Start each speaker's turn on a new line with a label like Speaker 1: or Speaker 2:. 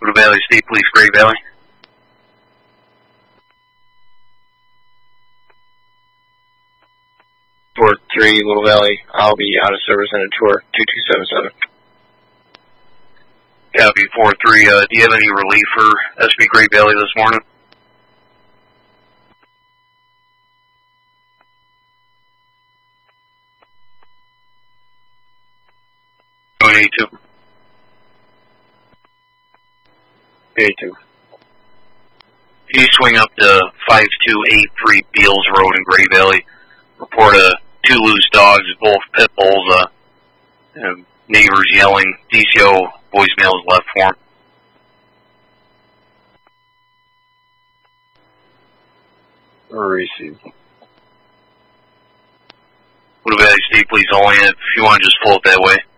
Speaker 1: Little Valley State Police, Great Valley.
Speaker 2: Tour 3, Little Valley. I'll be out of service in a tour 2277.
Speaker 1: Copy 4-3. Do you have any relief for SB Great Valley this morning? 82.
Speaker 2: 82.
Speaker 1: Can you swing up to 5283 Beals Road in Great Valley? Report 2 loose dogs, both pit bulls, neighbors yelling. DCO voicemail is left for him.
Speaker 2: Receive.
Speaker 1: Little Valley State Police, only if you want to just pull it that way.